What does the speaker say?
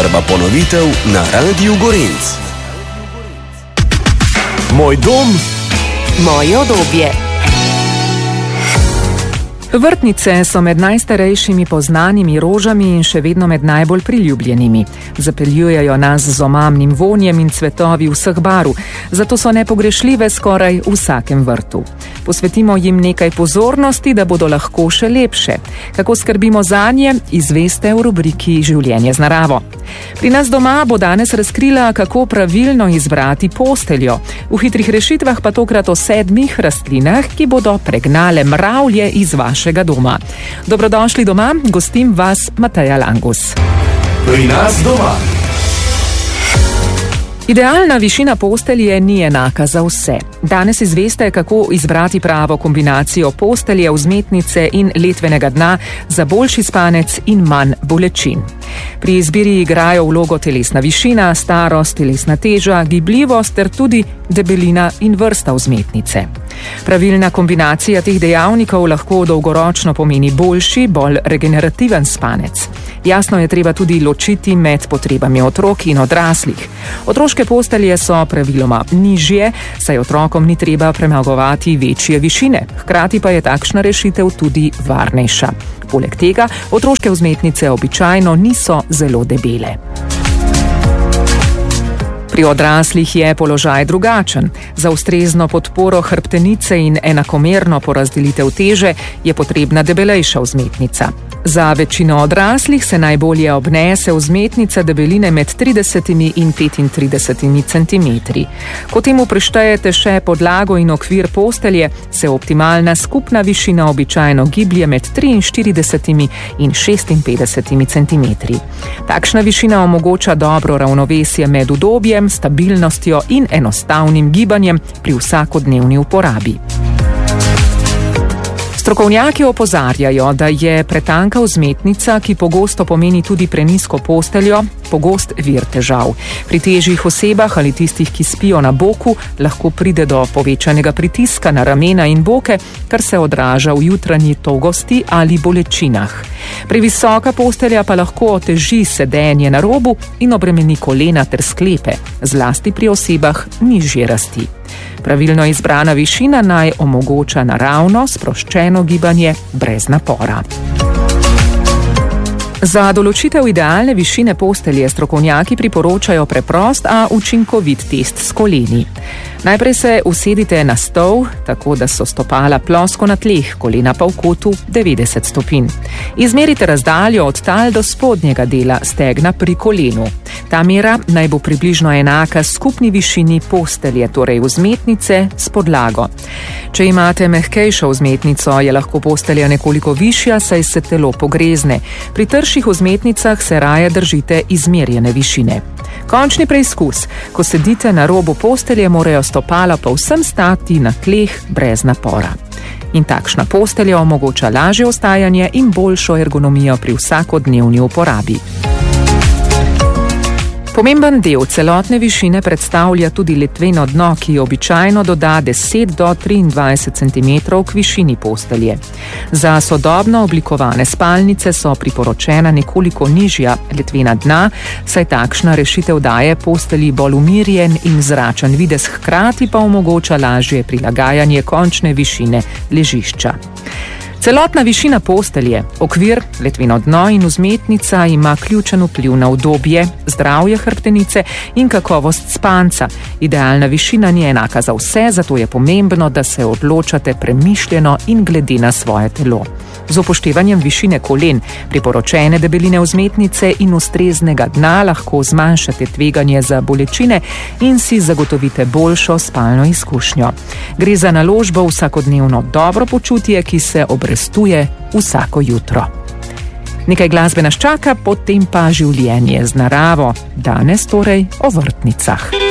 prva ponovitev na Radiu Gorenc. Moj dom, moje udobje. Vrtnice so med najstarejšimi poznanimi rožami in še vedno med najbolj priljubljenimi. Zapeljujejo nas z omamnim vonjem in cvetovi vseh barv, zato so nepogrešljive skoraj v vsakem vrtu. Posvetimo jim nekaj pozornosti, da bodo lahko še lepše. Kako skrbimo zanje, izveste v rubriki Življenje z naravo. Pri nas doma bo danes razkrila, kako pravilno izbrati posteljo. V hitrih rešitvah pa tokrat o 7 rastlinah, ki bodo pregnale mravlje iz vašega doma. Dobrodošli doma, gostim vas Mateja Langus. Pri nas doma. Idealna višina postelje ni enaka za vse. Danes izveste, kako izbrati pravo kombinacijo postelje, vzmetnice in letvenega dna za boljši spanec in manj bolečin. Pri izbiri igrajo vlogo telesna višina, starost, telesna teža, gibljivost ter tudi debelina in vrsta vzmetnice. Pravilna kombinacija teh dejavnikov lahko dolgoročno pomeni boljši, bolj regenerativen spanec. Jasno je treba tudi ločiti med potrebami otrok in odraslih. Otroške postelje so praviloma nižje, saj otrokom ni treba premagovati večje višine, hkrati pa je takšna rešitev tudi varnejša. Poleg tega, otroške vzmetnice običajno niso zelo debele. Pri odraslih je položaj drugačen. Za ustrezno podporo hrbtenice in enakomerno porazdelitev teže je potrebna debelejša vzmetnica. Za večino odraslih se najbolje obnese vzmetnica debeline med 30 in 35 centimetri. Ko temu prištejete še podlago in okvir postelje, se optimalna skupna višina običajno giblje med 43 in 56 centimetri. Takšna višina omogoča dobro ravnovesje med udobjem, stabilnostjo in enostavnim gibanjem pri vsakodnevni uporabi. Strokovnjaki opozarjajo, da je pretanka vzmetnica, ki pogosto pomeni tudi prenizko posteljo, pogost vir težav. Pri težjih osebah ali tistih, ki spijo na boku, lahko pride do povečanega pritiska na ramena in boke, kar se odraža v jutranji togosti ali bolečinah. Previsoka postelja pa lahko oteži sedenje na robu in obremeni kolena ter sklepe, zlasti pri osebah nižje rasti. Pravilno izbrana višina naj omogoča naravno, sproščeno gibanje brez napora. Za določitev idealne višine postelje strokovnjaki priporočajo preprost, a učinkovit test s koleni. Najprej se usedite na stol, tako da so stopala plosko na tleh, kolena pa v kotu 90 stopinj. Izmerite razdaljo od tal do spodnjega dela stegna pri kolenu. Ta mera naj bo približno enaka skupni višini postelje, torej vzmetnice s podlago. Če imate mehkejšo vzmetnico, je lahko postelja nekoliko višja, saj se telo pogrezne. Pri trših vzmetnicah se raje držite izmerjene višine. Končni preizkus. Ko sedite na robu postelje, morajo stopala povsem stati na tleh brez napora. In takšna postelja omogoča lažje ostajanje in boljšo ergonomijo pri vsakodnevni uporabi. Pomemben del celotne višine predstavlja tudi letveno dno, ki običajno doda 10 do 23 cm k višini postelje. Za sodobno oblikovane spalnice so priporočena nekoliko nižja letvena dna, saj takšna rešitev daje postelji bolj umirjen in zračen videz, hkrati pa omogoča lažje prilagajanje končne višine ležišča. Celotna višina postelje, okvir, letveno dno in vzmetnica ima ključen vpliv na udobje, zdravje hrbtenice in kakovost spanca. Idealna višina ni enaka za vse, zato je pomembno, da se odločate premišljeno in glede na svoje telo. Z upoštevanjem višine kolen, priporočene debeline vzmetnice in ustreznega dna lahko zmanjšate tveganje za bolečine in si zagotovite boljšo spalno izkušnjo. Gre za naložbo v vsakodnevno dobro počutje, ki se obrestuje vsako jutro. Nekaj glasbe nas čaka, potem pa življenje z naravo. Danes torej o vrtnicah.